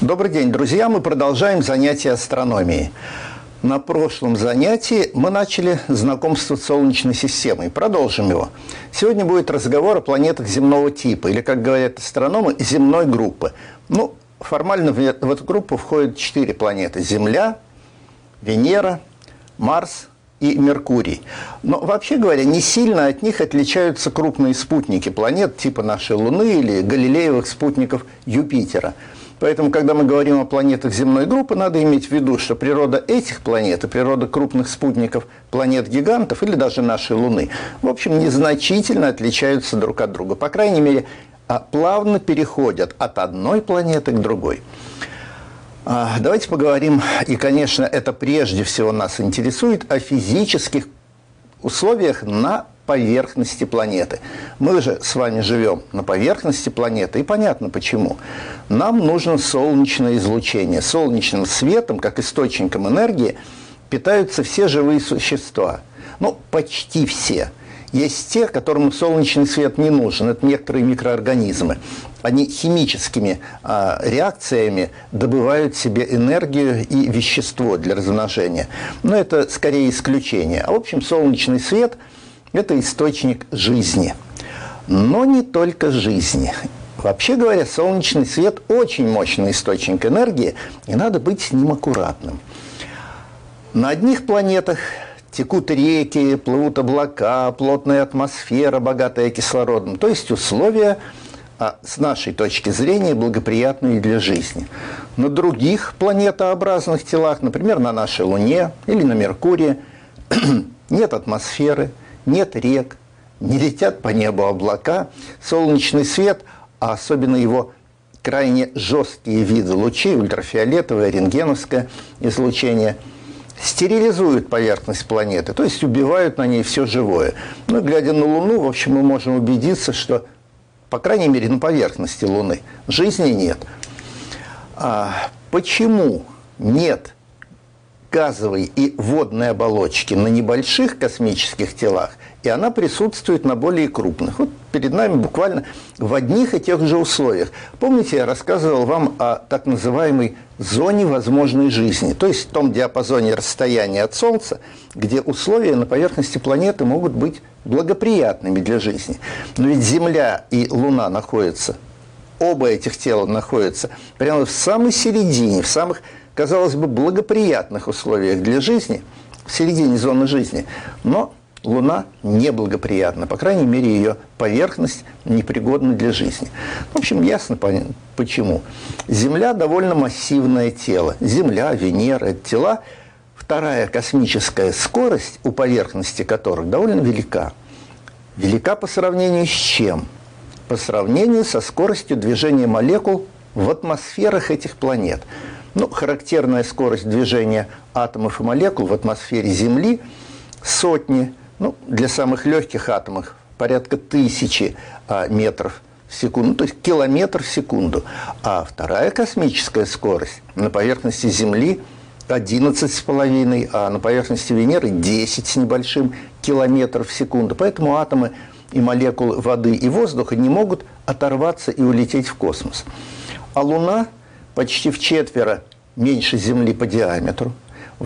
Добрый день, друзья! Мы продолжаем занятия астрономией. На прошлом занятии мы начали знакомство с Солнечной системой. Продолжим его. Сегодня будет разговор о планетах земного типа, или, как говорят астрономы, земной группы. Формально в эту группу входят 4 планеты: Земля, Венера, Марс и Меркурий. Но, вообще говоря, не сильно от них отличаются крупные спутники планет, типа нашей Луны или галилеевых спутников Юпитера. Поэтому, когда мы говорим о планетах земной группы, надо иметь в виду, что природа этих планет и природа крупных спутников планет-гигантов или даже нашей Луны, в общем, незначительно отличаются друг от друга. По крайней мере, плавно переходят от одной планеты к другой. Давайте поговорим, и, конечно, это прежде всего нас интересует, о физических условиях на поверхности планеты. Мы же с вами живем на поверхности планеты, и понятно почему. Нам нужно солнечное излучение. Солнечным светом, как источником энергии, питаются все живые существа. Почти все. Есть те, которым солнечный свет не нужен. Это некоторые микроорганизмы. Они химическими реакциями добывают себе энергию и вещество для размножения. Но это скорее исключение. В общем, солнечный свет – это источник жизни. Но не только жизни. Вообще говоря, солнечный свет – очень мощный источник энергии, и надо быть с ним аккуратным. На одних планетах текут реки, плывут облака, плотная атмосфера, богатая кислородом. То есть условия, с нашей точки зрения, благоприятные для жизни. На других планетообразных телах, например, на нашей Луне или на Меркурии, нет атмосферы, нет рек, не летят по небу облака. Солнечный свет, а особенно его крайне жесткие виды лучей, ультрафиолетовое, рентгеновское излучение, стерилизуют поверхность планеты, то есть убивают на ней все живое. Глядя на Луну, в общем, мы можем убедиться, что, по крайней мере, на поверхности Луны жизни нет. Почему нет газовой и водной оболочки на небольших космических телах, и она присутствует на более крупных? Вот перед нами буквально в одних и тех же условиях. Помните, я рассказывал вам о так называемой зоне возможной жизни, то есть в том диапазоне расстояния от Солнца, где условия на поверхности планеты могут быть благоприятными для жизни. Но ведь Земля и Луна находятся, оба этих тела находятся прямо в самой середине, в самых, казалось бы, благоприятных условиях для жизни, в середине зоны жизни. Но Луна неблагоприятна, по крайней мере, ее поверхность непригодна для жизни. В общем, ясно почему. Земля довольно массивное тело. Земля, Венера – это тела, вторая космическая скорость, у поверхности которых довольно велика. Велика по сравнению с чем? По сравнению со скоростью движения молекул в атмосферах этих планет. Характерная скорость движения атомов и молекул в атмосфере Земли – сотни, для самых легких атомов порядка 1000 метров в секунду, то есть километр в секунду. А вторая космическая скорость на поверхности Земли – 11,5, а на поверхности Венеры – 10 с небольшим километров в секунду. Поэтому атомы и молекулы воды и воздуха не могут оторваться и улететь в космос. А Луна почти вчетверо меньше Земли по диаметру,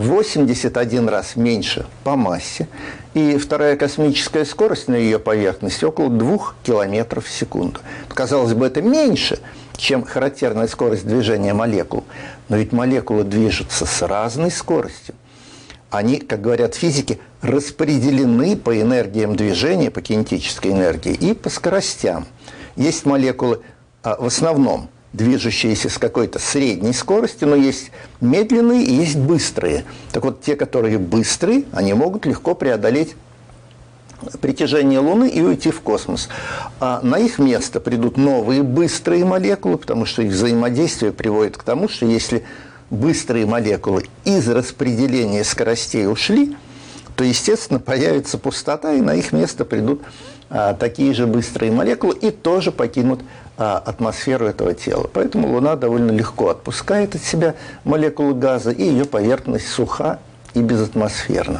81 раз меньше по массе, и вторая космическая скорость на ее поверхности около 2 километров в секунду. Казалось бы, это меньше, чем характерная скорость движения молекул, но ведь молекулы движутся с разной скоростью. Они, как говорят физики, распределены по энергиям движения, по кинетической энергии и по скоростям. Есть молекулы в основном движущиеся с какой-то средней скоростью, но есть медленные и есть быстрые. Так вот, те, которые быстрые, они могут легко преодолеть притяжение Луны и уйти в космос. А на их место придут новые быстрые молекулы, потому что их взаимодействие приводит к тому, что если быстрые молекулы из распределения скоростей ушли, то, естественно, появится пустота, и на их место придут такие же быстрые молекулы и тоже покинут атмосферу этого тела. Поэтому Луна довольно легко отпускает от себя молекулы газа, и ее поверхность суха и безатмосферна.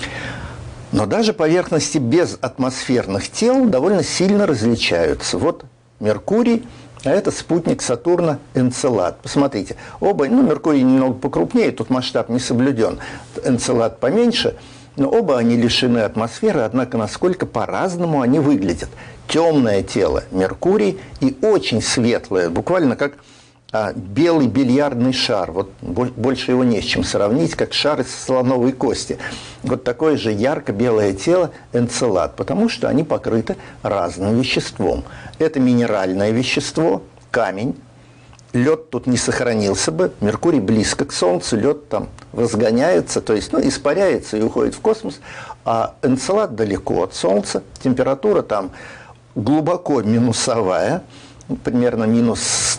Но даже поверхности безатмосферных тел довольно сильно различаются. Вот Меркурий а это спутник Сатурна Энцелад. Посмотрите, оба, ну, Меркурий немного покрупнее, тут масштаб не соблюден, Энцелад поменьше, но оба они лишены атмосферы, однако насколько по-разному они выглядят. Темное тело Меркурий и очень светлое, буквально как белый бильярдный шар. Вот больше его не с чем сравнить, как шар из слоновой кости. Вот такое же ярко-белое тело Энцелад, потому что они покрыты разным веществом. Это минеральное вещество, камень. Лед тут не сохранился бы, Меркурий близко к Солнцу, лед там возгоняется, то есть, ну, испаряется и уходит в космос, а Энцелад далеко от Солнца, температура там глубоко минусовая, примерно минус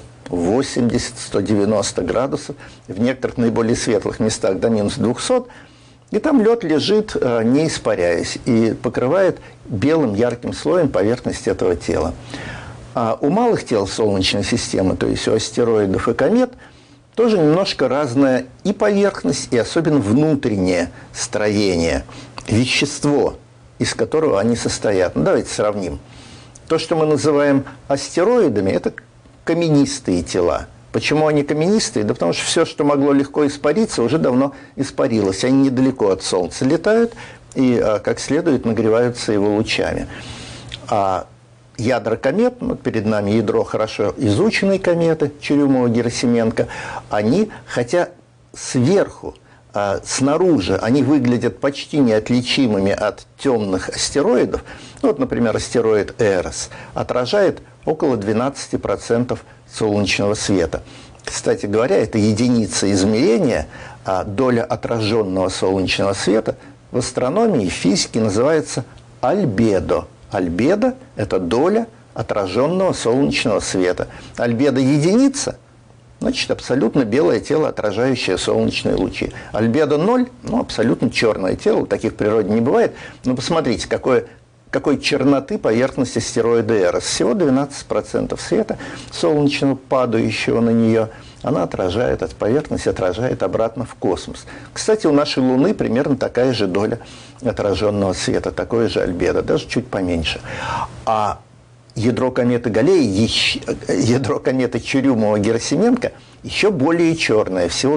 180-190 градусов, в некоторых наиболее светлых местах до минус 200, и там лед лежит, не испаряясь, и покрывает белым ярким слоем поверхность этого тела. А у малых тел Солнечной системы, то есть у астероидов и комет, тоже немножко разная и поверхность, и особенно внутреннее строение, вещество, из которого они состоят. Ну, давайте сравним. То, что мы называем астероидами, это каменистые тела. Почему они каменистые? Да потому что все, что могло легко испариться, уже давно испарилось. Они недалеко от Солнца летают и, как следует, нагреваются его лучами. А ядра комет, вот перед нами ядро хорошо изученной кометы Чурюмова-Герасименко, они, хотя сверху, снаружи они выглядят почти неотличимыми от темных астероидов, ну, вот, например, астероид Эрос отражает около 12% солнечного света. Кстати говоря, это единица измерения, а доля отраженного солнечного света в астрономии и физике называется альбедо. Альбедо – это доля отраженного солнечного света. Альбедо – единица, значит, абсолютно белое тело, отражающее солнечные лучи. Альбедо 0, ну, абсолютно черное тело, таких в природе не бывает. Но посмотрите, какой черноты поверхность астероида Эрос. Всего 12% света солнечного, падающего на нее, она отражает от поверхности, отражает обратно в космос. Кстати, у нашей Луны примерно такая же доля отраженного света, такое же альбедо, даже чуть поменьше. А ядро кометы Галлеи, ядро кометы Чурюмова-Герасименко еще более черное, всего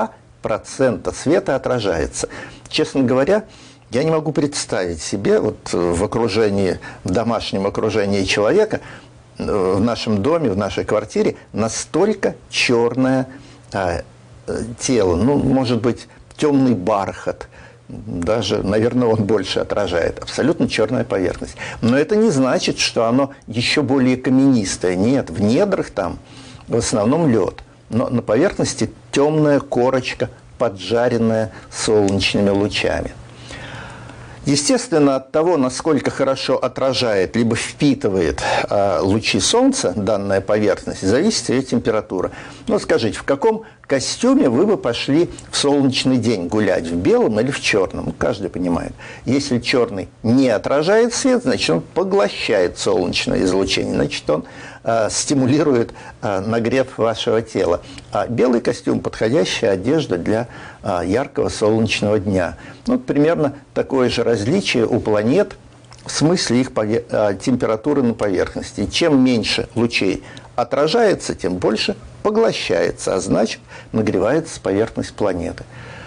2% света отражается. Честно говоря, я не могу представить себе вот в окружении, в домашнем окружении человека, в нашем доме, в нашей квартире настолько черное тело. Ну, может быть, темный бархат, даже, наверное, он больше отражает. Абсолютно черная поверхность. Но это не значит, что оно еще более каменистое. Нет, в недрах там в основном лед. Но на поверхности темная корочка, поджаренная солнечными лучами. Естественно, от того, насколько хорошо отражает либо впитывает лучи Солнца данная поверхность, зависит ее температура. Ну, скажите, в каком костюме вы бы пошли в солнечный день гулять, в белом или в черном? Каждый понимает. Если черный не отражает свет, значит, он поглощает солнечное излучение, значит, он стимулирует нагрев вашего тела. А белый костюм – подходящая одежда для яркого солнечного дня. Ну, примерно такое же различие у планет в смысле их температуры на поверхности. И чем меньше лучей отражается, тем больше поглощается, а значит, нагревается поверхность планеты.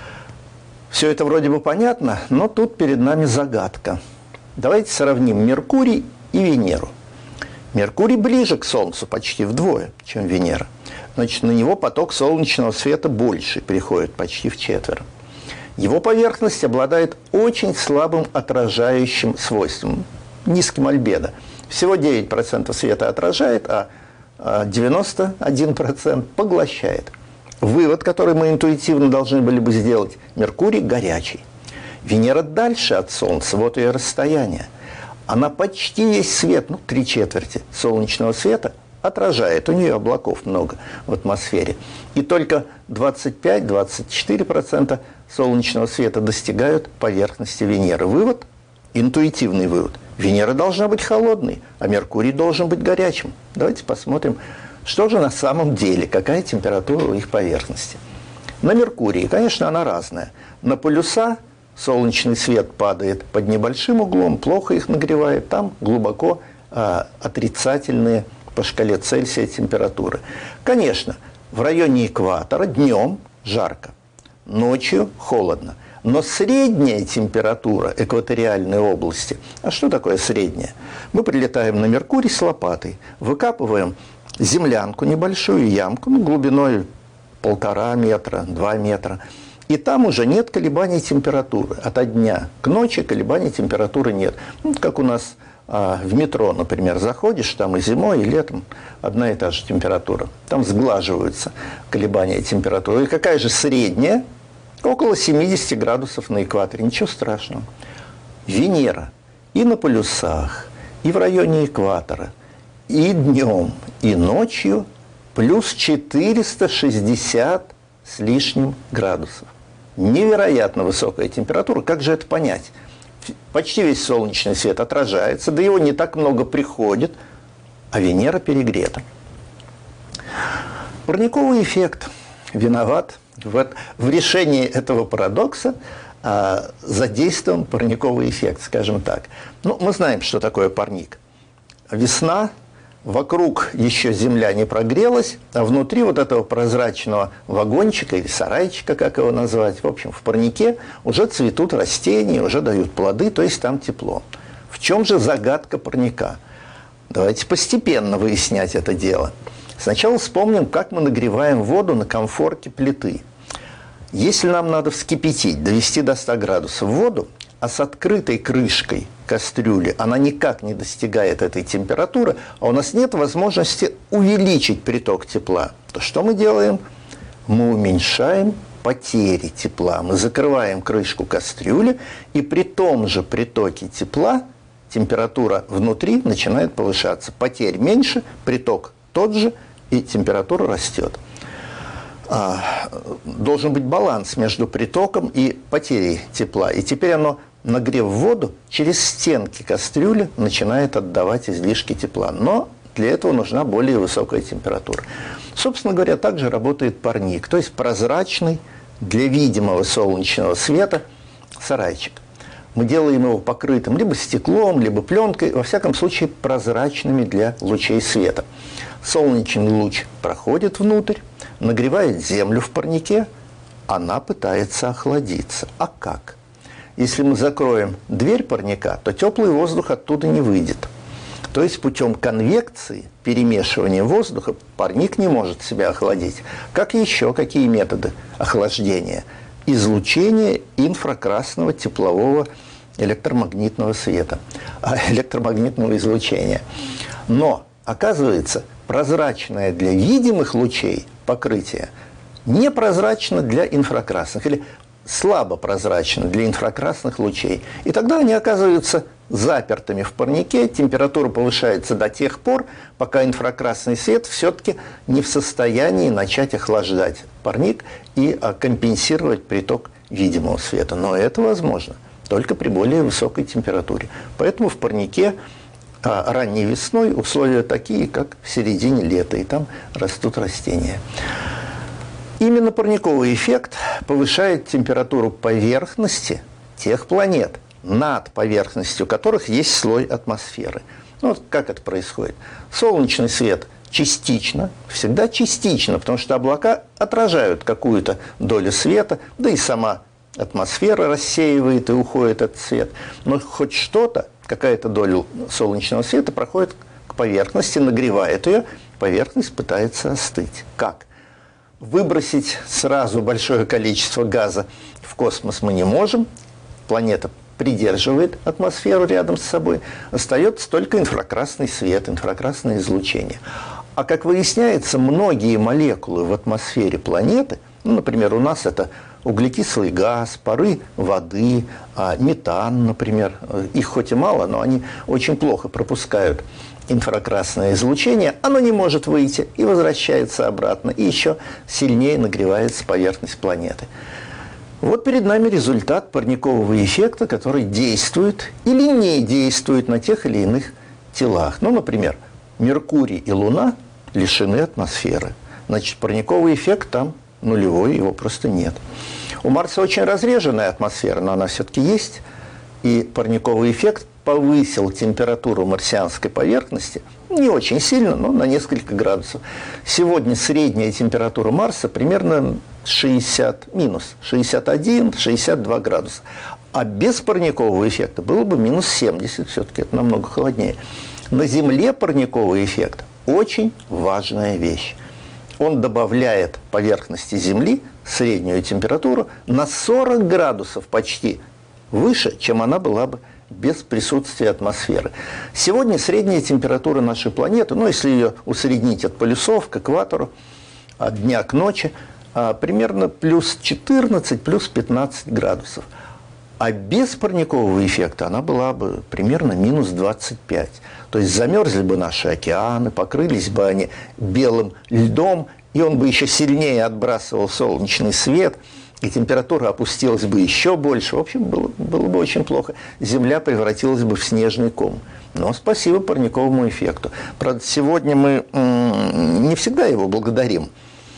Все это вроде бы понятно, но тут перед нами загадка. Давайте сравним Меркурий и Венеру. Меркурий ближе к Солнцу почти вдвое, чем Венера. Значит, на него поток солнечного света больше, приходит почти вчетверо. Его поверхность обладает очень слабым отражающим свойством, низким альбедо. Всего 9% света отражает, а 91% поглощает. Вывод, который мы интуитивно должны были бы сделать: Меркурий горячий. Венера дальше от Солнца, вот ее расстояние. Она почти весь свет, ну, 3/4 солнечного света отражает. У нее облаков много в атмосфере. И только 25-24% солнечного света достигают поверхности Венеры. Вывод, интуитивный вывод: Венера должна быть холодной, а Меркурий должен быть горячим. Давайте посмотрим, что же на самом деле, какая температура у их поверхности. На Меркурии, конечно, она разная. На полюса солнечный свет падает под небольшим углом, плохо их нагревает, там глубоко отрицательные по шкале Цельсия температуры. Конечно, в районе экватора днем жарко, ночью холодно. Но средняя температура экваториальной области, а что такое средняя? Мы прилетаем на Меркурий с лопатой, выкапываем землянку, небольшую ямку, глубиной 1,5 метра, 2 метра, и там уже нет колебаний температуры. От дня к ночи колебаний температуры нет. Ну, как у нас в метро, например, заходишь, там и зимой, и летом одна и та же температура. Там сглаживаются колебания температуры. И какая же средняя? Около 70 градусов на экваторе. Ничего страшного. Венера и на полюсах, и в районе экватора, и днем, и ночью плюс 460 с лишним градусов. Невероятно высокая температура. Как же это понять? Почти весь солнечный свет отражается, да его не так много приходит, а Венера перегрета. Парниковый эффект виноват в решении этого парадокса, задействован парниковый эффект, скажем так. Ну, мы знаем, что такое парник. Весна, вокруг еще земля не прогрелась, а внутри вот этого прозрачного вагончика или сарайчика, как его назвать, в общем, в парнике уже цветут растения, уже дают плоды, то есть там тепло. В чем же загадка парника? Давайте постепенно выяснять это дело. Сначала вспомним, как мы нагреваем воду на комфорке плиты. Если нам надо вскипятить, довести до 100 градусов воду, а с открытой крышкой кастрюли она никак не достигает этой температуры, а у нас нет возможности увеличить приток тепла, то что мы делаем? Мы уменьшаем потери тепла. Мы закрываем крышку кастрюли, и при том же притоке тепла температура внутри начинает повышаться. Потерь меньше, приток тот же, и температура растет. Должен быть баланс между притоком и потерей тепла. И теперь оно, нагрев воду, через стенки кастрюли начинает отдавать излишки тепла. Но для этого нужна более высокая температура. Собственно говоря, также работает парник, то есть прозрачный для видимого солнечного света сарайчик. Мы делаем его покрытым либо стеклом, либо пленкой, во всяком случае прозрачными для лучей света. Солнечный луч проходит внутрь, нагревает землю в парнике, она пытается охладиться. А как? Если мы закроем дверь парника, то теплый воздух оттуда не выйдет. То есть путем конвекции, перемешивания воздуха, парник не может себя охладить. Как еще какие методы охлаждения? Излучение инфракрасного теплового электромагнитного света, электромагнитного излучения. Но, оказывается, прозрачное для видимых лучей покрытие непрозрачно для инфракрасных или слабо прозрачно для инфракрасных лучей. И тогда они оказываются запертыми в парнике, температура повышается до тех пор, пока инфракрасный свет все-таки не в состоянии начать охлаждать парник и компенсировать приток видимого света. Но это возможно только при более высокой температуре. Поэтому в парнике ранней весной условия такие, как в середине лета, и там растут растения. Именно парниковый эффект повышает температуру поверхности тех планет, над поверхностью которых есть слой атмосферы. Ну, вот как это происходит? Солнечный свет частично, всегда частично, потому что облака отражают какую-то долю света, да и сама атмосфера рассеивает и уходит этот свет. Но хоть что-то, какая-то доля солнечного света проходит к поверхности, нагревает ее, поверхность пытается остыть. Как? Выбросить сразу большое количество газа в космос мы не можем, планета придерживает атмосферу рядом с собой, остается только инфракрасный свет, инфракрасное излучение. А как выясняется, многие молекулы в атмосфере планеты, ну, например, у нас это углекислый газ, пары воды, метан, например, их хоть и мало, но они очень плохо пропускают инфракрасное излучение, оно не может выйти и возвращается обратно, и еще сильнее нагревается поверхность планеты. Вот перед нами результат парникового эффекта, который действует или не действует на тех или иных телах. Ну, например, Меркурий и Луна лишены атмосферы. Значит, парниковый эффект там нулевой, его просто нет. У Марса очень разреженная атмосфера, но она все-таки есть, и парниковый эффект повысил температуру марсианской поверхности Не очень сильно, но на несколько градусов. Сегодня средняя температура Марса примерно 60, минус 61-62 градуса. А без парникового эффекта было бы минус 70, все-таки это намного холоднее. На Земле парниковый эффект очень важная вещь. Он добавляет поверхности Земли среднюю температуру на 40 градусов почти выше, чем она была бы без присутствия атмосферы. Сегодня средняя температура нашей планеты, ну, если ее усреднить от полюсов к экватору, от дня к ночи, примерно плюс 14, плюс 15 градусов. А без парникового эффекта она была бы примерно минус 25. То есть замерзли бы наши океаны, покрылись бы они белым льдом, и он бы еще сильнее отбрасывал солнечный свет, и температура опустилась бы еще больше. В общем, было бы очень плохо. Земля превратилась бы в снежный ком. Но спасибо парниковому эффекту. Правда, сегодня мы не всегда его благодарим.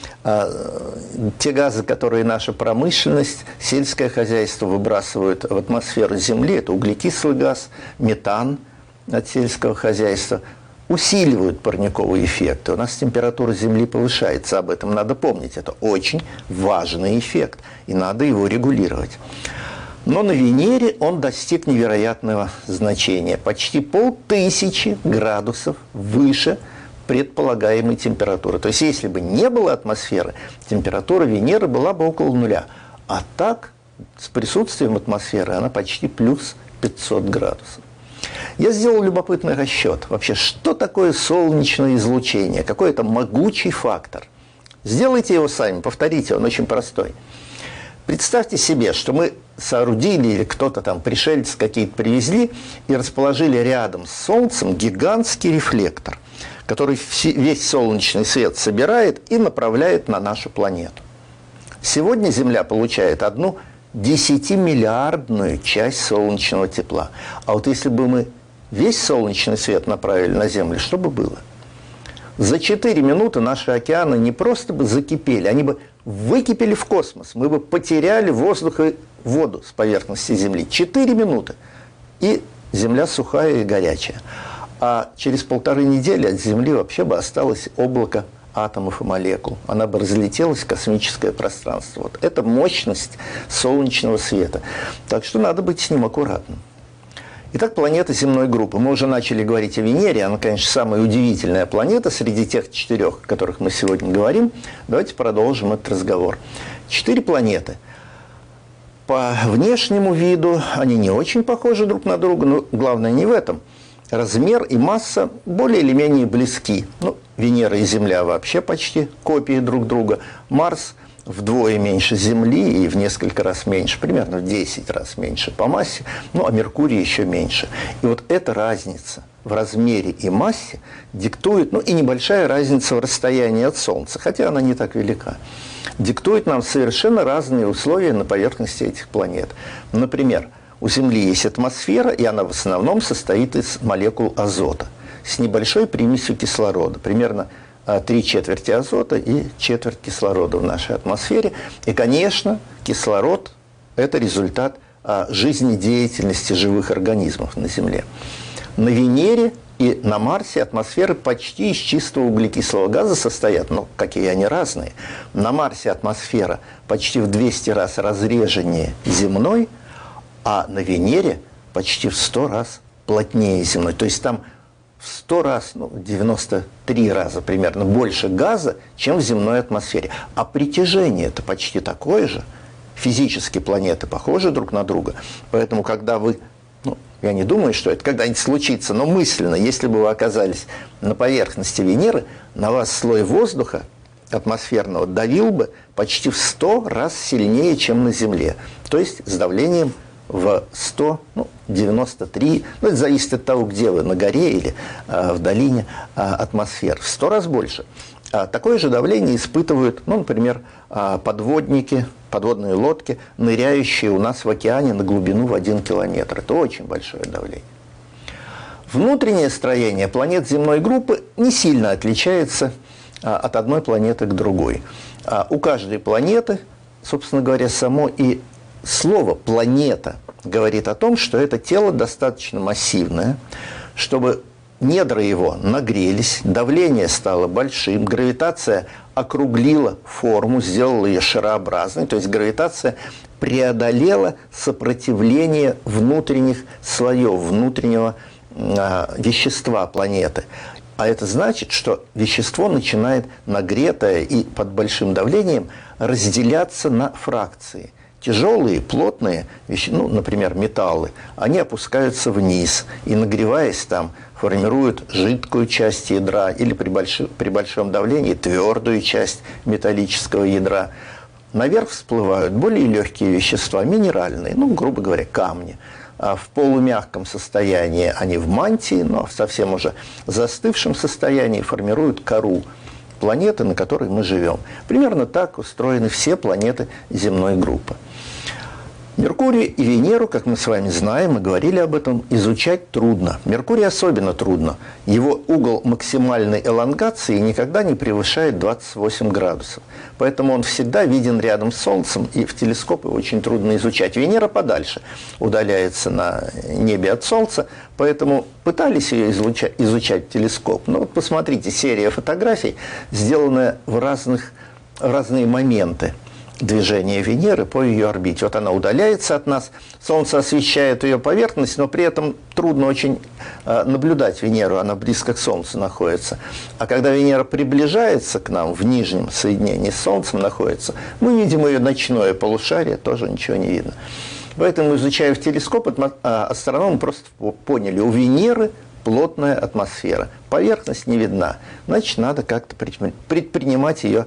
Те газы, которые наша промышленность, сельское хозяйство выбрасывают в атмосферу Земли, это углекислый газ, метан от сельского хозяйства, усиливают парниковый эффект. И у нас температура Земли повышается, об этом надо помнить. Это очень важный эффект, и надо его регулировать. Но на Венере он достиг невероятного значения. Почти 1500 градусов выше предполагаемой температуры. То есть, если бы не было атмосферы, температура Венеры была бы около нуля. А так, с присутствием атмосферы, она почти плюс 500 градусов. Я сделал любопытный расчет. Вообще, что такое солнечное излучение? Какой это могучий фактор? Сделайте его сами, повторите, он очень простой. Представьте себе, что мы соорудили, или кто-то там, пришельцы какие-то привезли, и расположили рядом с Солнцем гигантский рефлектор, который весь солнечный свет собирает и направляет на нашу планету. Сегодня Земля получает одну 10-миллиардную часть солнечного тепла. А вот если бы мы весь солнечный свет направили на Землю, что бы было? За 4 минуты наши океаны не просто бы закипели, они бы выкипели в космос. Мы бы потеряли воздух и воду с поверхности Земли. 4 минуты. И Земля сухая и горячая. А через 1,5 недели от Земли вообще бы осталось облако атомов и молекул. Она бы разлетелась в космическое пространство. Вот это мощность солнечного света. Так что надо быть с ним аккуратным. Итак, планета земной группы. Мы уже начали говорить о Венере. Она, конечно, самая удивительная планета среди тех 4, о которых мы сегодня говорим. Давайте продолжим этот разговор. 4 планеты. По внешнему виду они не очень похожи друг на друга, но главное не в этом. Размер и масса более или менее близки. Ну, Венера и Земля вообще почти копии друг друга. Марс вдвое меньше Земли и в несколько раз меньше, примерно в 10 раз меньше по массе, ну а Меркурий еще меньше. И вот эта разница в размере и массе диктует, ну и небольшая разница в расстоянии от Солнца, хотя она не так велика, диктует нам совершенно разные условия на поверхности этих планет. Например, у Земли есть атмосфера, и она в основном состоит из молекул азота с небольшой примесью кислорода, примерно 3/4 азота и четверть кислорода в нашей атмосфере. И, конечно, кислород – это результат жизнедеятельности живых организмов на Земле. На Венере и на Марсе атмосферы почти из чистого углекислого газа состоят, но какие они разные. На Марсе атмосфера почти в 200 раз разреженнее земной, а на Венере почти в 100 раз плотнее земной. То есть там в 100 раз, 93 раза примерно больше газа, чем в земной атмосфере. А притяжение это почти такое же. Физически планеты похожи друг на друга. Поэтому, когда вы, я не думаю, что это когда-нибудь случится, но мысленно, если бы вы оказались на поверхности Венеры, на вас слой воздуха атмосферного давил бы почти в 100 раз сильнее, чем на Земле. То есть с давлением в 100, 93, это зависит от того, где вы, на горе или в долине атмосфер, в 100 раз больше. Такое же давление испытывают, например, подводники, подводные лодки, ныряющие у нас в океане на глубину в 1 километр. Это очень большое давление. Внутреннее строение планет земной группы не сильно отличается от одной планеты к другой. У каждой планеты, собственно говоря, само и слово «планета» говорит о том, что это тело достаточно массивное, чтобы недра его нагрелись, давление стало большим, гравитация округлила форму, сделала ее шарообразной, то есть гравитация преодолела сопротивление внутренних слоев, внутреннего вещества планеты. А это значит, что вещество начинает нагретое и под большим давлением разделяться на фракции. Тяжелые, плотные вещи, ну, например, металлы, они опускаются вниз и, нагреваясь там, формируют жидкую часть ядра или при большом давлении твердую часть металлического ядра. Наверх всплывают более легкие вещества, минеральные, ну, грубо говоря, камни. А в полумягком состоянии они в мантии, но в совсем уже застывшем состоянии формируют кору планеты, на которой мы живем. Примерно так устроены все планеты земной группы. Меркурий и Венеру, как мы с вами знаем, мы говорили об этом, изучать трудно. Меркурий особенно трудно. Его угол максимальной элонгации никогда не превышает 28 градусов. Поэтому он всегда виден рядом с Солнцем, и в телескопы очень трудно изучать. Венера подальше удаляется на небе от Солнца, поэтому пытались ее изучать в телескоп. Но вот посмотрите, серия фотографий, сделанная в разные моменты движения Венеры по ее орбите. Вот она удаляется от нас, Солнце освещает ее поверхность, но при этом трудно очень наблюдать Венеру, она близко к Солнцу находится. А когда Венера приближается к нам, в нижнем соединении с Солнцем находится, мы видим ее ночное полушарие, тоже ничего не видно. Поэтому, изучая в телескоп, астрономы просто поняли, у Венеры плотная атмосфера, поверхность не видна, значит, надо как-то предпринимать ее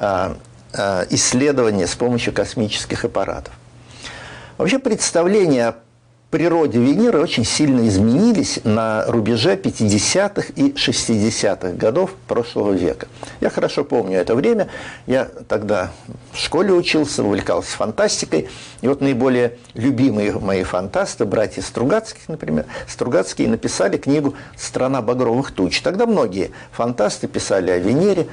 исследования с помощью космических аппаратов. Вообще представления о природе Венеры очень сильно изменились на рубеже 50-х и 60-х годов прошлого века. Я хорошо помню это время, я тогда в школе учился, увлекался фантастикой, и вот наиболее любимые мои фантасты, братья Стругацких, например, Стругацкие написали книгу «Страна багровых туч». Тогда многие фантасты писали о Венере,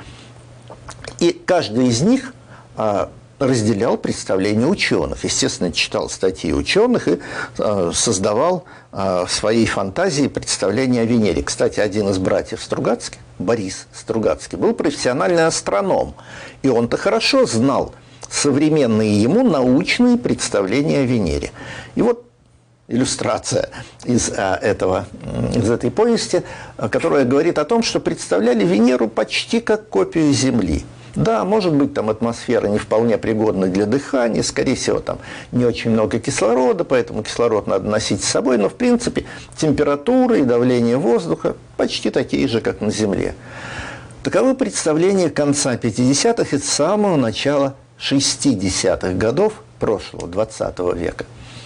и каждый из них разделял представления ученых. Естественно, читал статьи ученых и создавал в своей фантазии представления о Венере. Кстати, один из братьев Стругацких, Борис Стругацкий, был профессиональный астроном. И он-то хорошо знал современные ему научные представления о Венере. И вот иллюстрация из этой повести, которая говорит о том, что представляли Венеру почти как копию Земли. Да, может быть, там атмосфера не вполне пригодна для дыхания, скорее всего, там не очень много кислорода, поэтому кислород надо носить с собой, но, в принципе, температура и давление воздуха почти такие же, как на Земле. Таковы представления конца 50-х и самого начала 60-х годов прошлого, 20 века.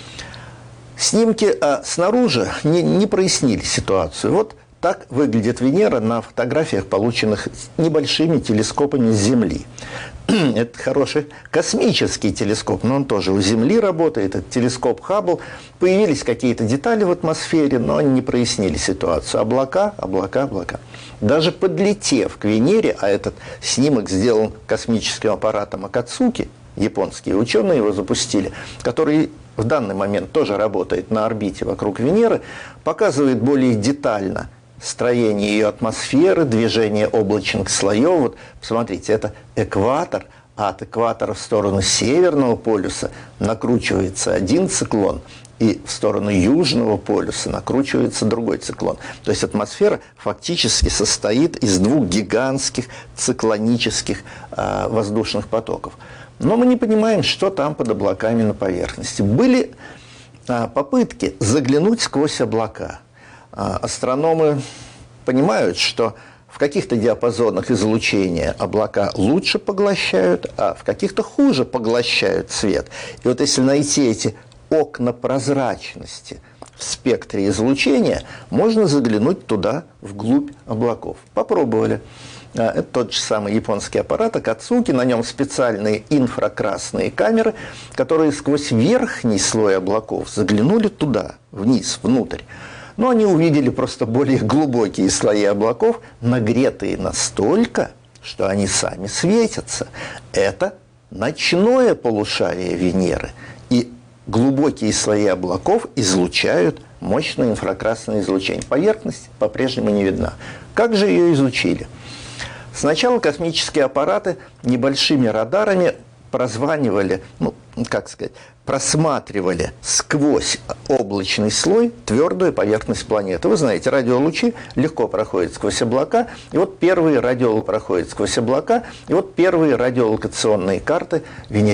Снимки снаружи не прояснили ситуацию. Вот так выглядит Венера на фотографиях, полученных небольшими телескопами с Земли. Это хороший космический телескоп, но он тоже у Земли работает, это телескоп Хаббл. Появились какие-то детали в атмосфере, но они не прояснили ситуацию. Облака, облака, облака. Даже подлетев к Венере, а этот снимок сделан космическим аппаратом Акацуки, японские ученые его запустили, который в данный момент тоже работает на орбите вокруг Венеры, показывает более детально строение ее атмосферы, движение облачных слоев. Вот посмотрите, это экватор, а от экватора в сторону Северного полюса накручивается один циклон, и в сторону Южного полюса накручивается другой циклон. То есть атмосфера фактически состоит из двух гигантских циклонических воздушных потоков. Но мы не понимаем, что там под облаками на поверхности. Были попытки заглянуть сквозь облака. Астрономы понимают, что в каких-то диапазонах излучения облака лучше поглощают, а в каких-то хуже поглощают свет. И вот если найти эти окна прозрачности в спектре излучения, можно заглянуть туда, вглубь облаков. Попробовали. Это тот же самый японский аппарат Акацуки, на нем специальные инфракрасные камеры, которые сквозь верхний слой облаков заглянули туда, вниз, внутрь. Но они увидели просто более глубокие слои облаков, нагретые настолько, что они сами светятся. Это ночное полушарие Венеры. И глубокие слои облаков излучают мощное инфракрасное излучение. Поверхность по-прежнему не видна. Как же ее изучили? Сначала космические аппараты небольшими радарами прозванивали, просматривали сквозь облачный слой твердую поверхность планеты. Вы знаете, радиолучи легко проходят сквозь облака, и вот первые радиолокационные карты Венеры